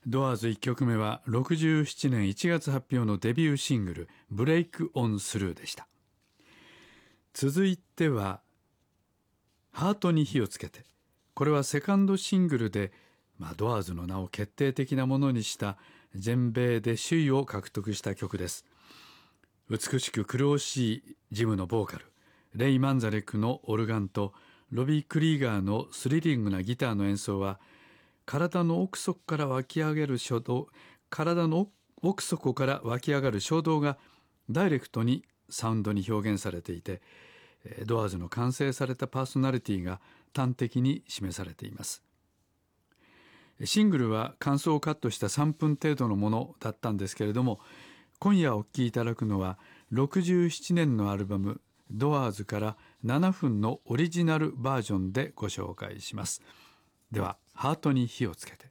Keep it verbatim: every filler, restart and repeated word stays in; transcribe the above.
ドアーズいっきょくめはろくじゅうななねんいちがつ発表のデビューシングルブレイクオンスルーでした。続いてはハートに火をつけて、これはセカンドシングルで、まあ、ドアーズの名を決定的なものにした全米で首位を獲得した曲です。美しく苦しいジムのボーカル、レイ・マンザレックのオルガンとロビー・クリーガーのスリリングなギターの演奏は、体の奥底から湧き上げる衝動、体の奥底から湧き上がる衝動がダイレクトにサウンドに表現されていて、ドアーズの完成されたパーソナリティが端的に示されています。シングルは間奏をカットしたさんぷん程度のものだったんですけれども、今夜お聴きいただくのはろくじゅうななねんのアルバムドアーズからななふんのオリジナルバージョンでご紹介します。では、ハートに火をつけて。